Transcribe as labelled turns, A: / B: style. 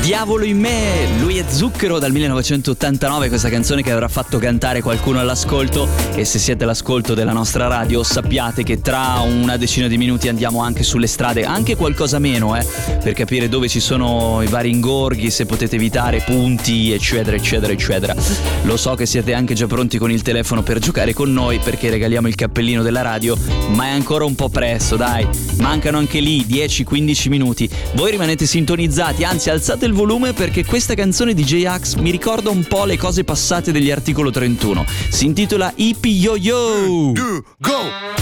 A: Diavolo in me, lui è Zucchero dal 1989, questa canzone che avrà fatto cantare qualcuno all'ascolto. E se siete all'ascolto della nostra radio sappiate che tra una decina di minuti andiamo anche sulle strade, anche qualcosa meno per capire dove ci sono i vari ingorghi, se potete evitare punti eccetera eccetera eccetera. Lo so che siete anche già pronti con il telefono per giocare con noi perché regaliamo il cappellino della radio, ma è ancora un po' presto, dai, mancano anche lì 10-15 minuti. Voi rimanete sintonizzati, anzi alzate il volume perché questa canzone di J-Ax mi ricorda un po' le cose passate degli Articolo 31. Si intitola Hippie Yo Yo.
B: Go!